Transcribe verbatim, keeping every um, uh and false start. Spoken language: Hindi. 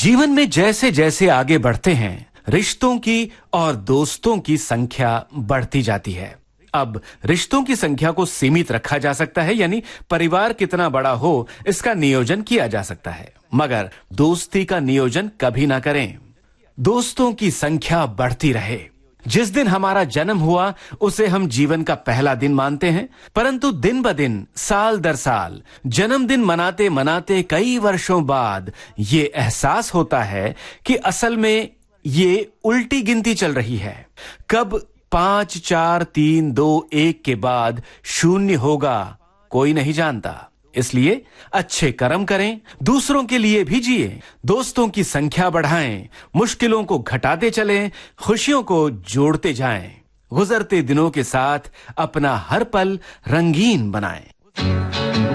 जीवन में जैसे जैसे आगे बढ़ते हैं, रिश्तों की और दोस्तों की संख्या बढ़ती जाती है। अब रिश्तों की संख्या को सीमित रखा जा सकता है, यानी परिवार कितना बड़ा हो इसका नियोजन किया जा सकता है, मगर दोस्ती का नियोजन कभी ना करें। दोस्तों की संख्या बढ़ती रहे। जिस दिन हमारा जन्म हुआ उसे हम जीवन का पहला दिन मानते हैं, परंतु दिन ब दिन, साल दर साल, जन्मदिन मनाते मनाते कई वर्षों बाद ये एहसास होता है कि असल में ये उल्टी गिनती चल रही है। कब पांच, चार, तीन, दो, एक के बाद शून्य होगा कोई नहीं जानता। इसलिए अच्छे कर्म करें, दूसरों के लिए भी जिए, दोस्तों की संख्या बढ़ाएं, मुश्किलों को घटाते चलें, खुशियों को जोड़ते जाएं, गुजरते दिनों के साथ अपना हर पल रंगीन बनाएं।